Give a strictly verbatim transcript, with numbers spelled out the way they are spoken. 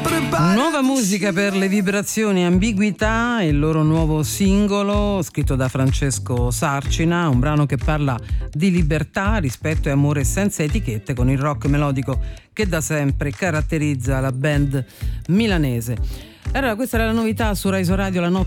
Nuova musica per le vibrazioni Ambiguità, il loro nuovo singolo scritto da Francesco Sarcina, un brano che parla di libertà, rispetto e amore senza etichette, con il rock melodico che da sempre caratterizza la band milanese. Allora, questa era la novità su Rai Radio, la notte